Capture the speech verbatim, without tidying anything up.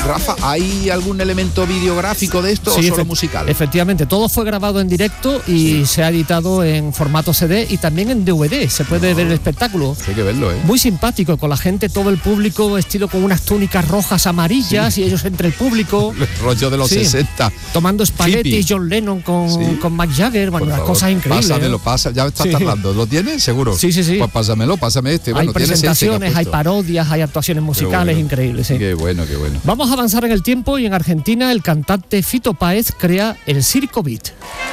Rafa, ¿hay algún elemento videográfico de esto sí, o solo musical? Efectivamente, todo fue grabado en directo y sí. se ha editado en formato C D y también en D V D. Se puede no, ver el espectáculo. Hay que verlo, ¿eh? Muy simpático, con la gente, todo el público vestido con unas túnicas rojas, amarillas sí. y ellos entre el público. El rollo de los sí. sesenta. Tomando espagueti y John Lennon con, sí. con Mick Jagger. Bueno, unas cosas increíbles. Pásamelo, ¿eh? pasa, ya estás sí. tardando. ¿Lo tienes? ¿Seguro? Sí, sí, sí. Pues pásamelo, pásame este. Bueno, hay presentaciones, hay parodias, hay actuaciones musicales bueno. increíbles. Sí. Qué bueno, qué bueno. Vamos a avanzar en el tiempo y en Argentina el cantante Fito Páez crea el Circo Beat.